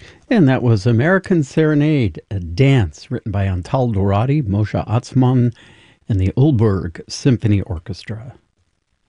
And that was American Serenade, a dance written by Antal Dourati, Moshe Atzmon, and the Ulberg Symphony Orchestra.